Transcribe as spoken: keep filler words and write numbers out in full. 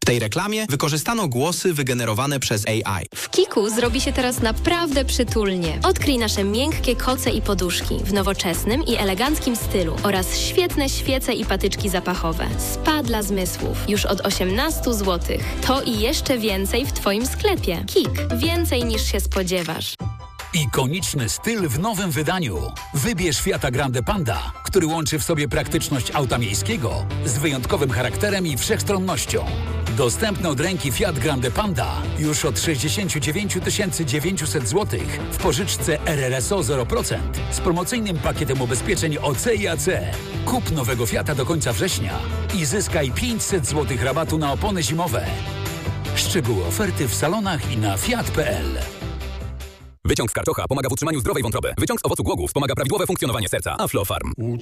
tej reklamie wykorzystano głosy wygenerowane przez A I. W Kiku zrobi się teraz naprawdę przytulnie. Odkryj nasze miękkie koce i poduszki w nowoczesnym i eleganckim stylu oraz świetne świece i patyczki zapachowe. Spa dla zmysłów. Już od osiemnaście złotych. To i jeszcze więcej w Twoim sklepie. Kik. Więcej niż się spodziewasz. Ikoniczny styl w nowym wydaniu. Wybierz Fiata Grande Panda, który łączy w sobie praktyczność auta miejskiego z wyjątkowym charakterem i wszechstronnością. Dostępny od ręki Fiat Grande Panda już od sześćdziesiąt dziewięć tysięcy dziewięćset złotych w pożyczce R R S O zero procent z promocyjnym pakietem ubezpieczeń O C i A C. Kup nowego Fiata do końca września i zyskaj pięćset złotych rabatu na opony zimowe. Szczegóły oferty w salonach i na fiat kropka p l. Wyciąg z karczocha pomaga w utrzymaniu zdrowej wątroby. Wyciąg z owocu głogów wspomaga prawidłowe funkcjonowanie serca. Aflofarm.